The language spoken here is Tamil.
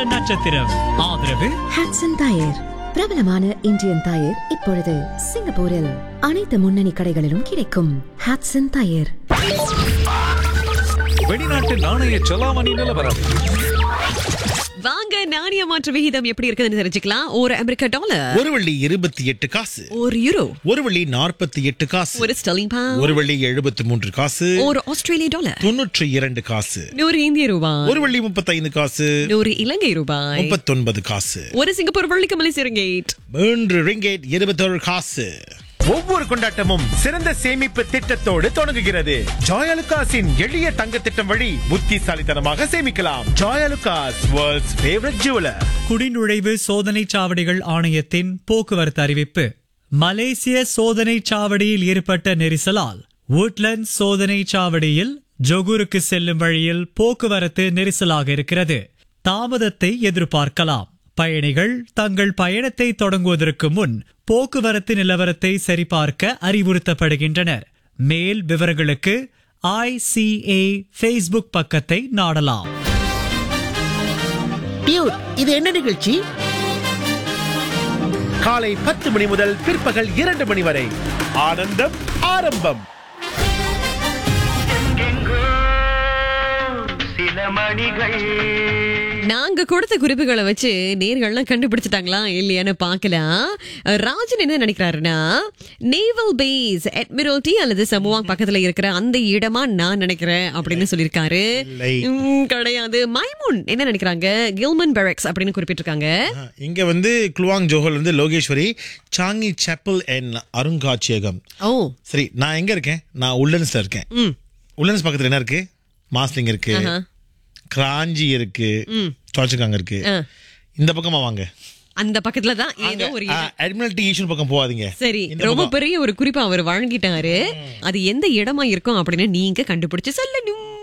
நட்சத்திரம். ஆதரவு ஹட்சன் டயர், பிரபலமான இந்தியன் டயர். இப்பொழுது சிங்கப்பூரில் அனைத்து முன்னணி கடைகளிலும் கிடைக்கும். ஹட்சன் டயர். வெளிநாட்டு நாணய செலாவணி நிலவரம். வாங்க, நாணய மாற்று விகிதம் எப்படி இருக்குதுன்னு தெரிஞ்சுக்கலாம். ஒரு அமெரிக்க டாலர் ஒரு வெள்ளி 28 காசு, ஒரு யூரோ ஒரு வெள்ளி 48 காசு, ஒரு ஸ்டெர்லிங் பவுண்ட் ஒரு வெள்ளி 73 காசு, ஒரு ஆஸ்திரேலிய டாலர் 92 காசு, 100 இந்திய ரூபாய் ஒரு வெள்ளி 35 காசு, 100 இலங்கை ரூபாய் 39 காசு, ஒரு சிங்கப்பூர் வெள்ளிக்கு மலேசிய ரிங்கேட் 3 ரிங்கேட் 21 காசு. ஒவ்வொரு கொண்டாட்டமும் சிறந்த சேமிப்பு திட்டத்தோடு தொடங்குகிறது. ஜாயலுகாஸின் எளிய தங்க திட்டம் வழி புத்திசாலித்தனமாக சேமிக்கலாம். Joyalukkas, world's favourite jeweller. குடிநுழைவு சோதனை சாவடிகள் ஆணையத்தின் போக்குவரத்து அறிவிப்பு. மலேசிய சோதனை சாவடியில் ஏற்பட்ட நெரிசலால் woodlands சோதனை சாவடியில் ஜொகூருக்கு செல்லும் வழியில் போக்குவரத்து நெரிசலாக இருக்கிறது. தாமதத்தை எதிர்பார்க்கலாம். பயணிகள் தங்கள் பயணத்தை தொடங்குவதற்கு முன் போக்குவரத்து நிலவரத்தை சரிபார்க்க அறிவுறுத்தப்படுகின்றனர். மேல் விவரங்களுக்கு ICA Facebook பக்கத்தை நாடலாம். இது என்ன நிகழ்ச்சி? காலை 10 மணி முதல் பிற்பகல் 2 மணி வரை. ஆனந்தம் ஆரம்பம். நாங்க கொடுத்த குறிப்புகளை வச்சு நேர்கள்லாம் கண்டுபிடிச்சிட்டாங்களா இல்லையான்னு பாக்கலாம். ராஜன் என்ன நினைக்கிறாருன்னா, நேவல் பேஸ் அட்மிரல்டி அல்லது சமுவாங் பக்கத்துல இருக்கிற அந்த இடமா நான் நினைக்கிறேன் அப்படின்னு சொல்லியிருக்காரு. கிடையாது. மைமூன் என்ன நினைக்கிறாங்க, கில்மன் பெரக்ஸ் அப்படின்னு குறிப்பிட்டிருக்காங்க. இங்க வந்து குலுவாங் ஜோஹல் வந்து லோகேஸ்வரி சாங்கி சாப்பல் அண்ட் அருங்காட்சியகம். ஓ சரி, நான் எங்க இருக்கேன்? நான் உள்ளன்ஸ்ல இருக்கேன். உள்ளன்ஸ் பக்கத்துல என்ன இருக்கு? மாஸ்லிங் இருக்கு, கிராஞ்சி இருக்கு, சோச்சகாங்க இருக்கு. இந்த பக்கமா வாங்க. அந்த பக்கத்துல தான் ஏதோ ஒரு அட்மிரல்டி ஈஸ்வன் பக்கம் போகாதீங்க. சரி, ரொம்ப பெரிய ஒரு குறிப்பா அவர் வழங்கிட்டாரு. அது எந்த இடமா இருக்கும் அப்படின்னு நீங்க கண்டுபிடிச்சு சொல்லணும்.